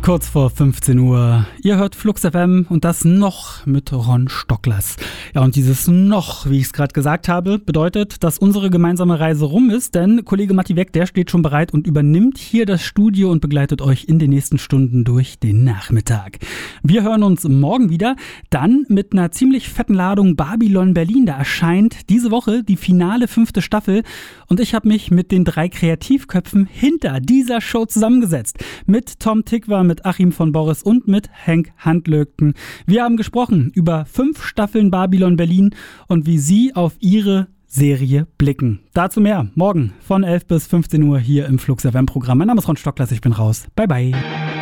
Kurz vor 15 Uhr. Ihr hört Flux FM und das noch mit Ron Stocklers. Ja, und dieses noch, wie ich es gerade gesagt habe, bedeutet, dass unsere gemeinsame Reise rum ist, denn Kollege Matti Weck, der steht schon bereit und übernimmt hier das Studio und begleitet euch in den nächsten Stunden durch den Nachmittag. Wir hören uns morgen wieder, dann mit einer ziemlich fetten Ladung Babylon Berlin. Da erscheint diese Woche die finale 5. Staffel und ich habe mich mit den 3 Kreativköpfen hinter dieser Show zusammengesetzt. Mit Tom Tikva, mit Achim von Boris und mit Henk Handlöken. Wir haben gesprochen über 5 Staffeln Babylon Berlin und wie sie auf ihre Serie blicken. Dazu mehr morgen von 11 bis 15 Uhr hier im Flux FM Programm. Mein Name ist Ron Stocklers, ich bin raus. Bye bye.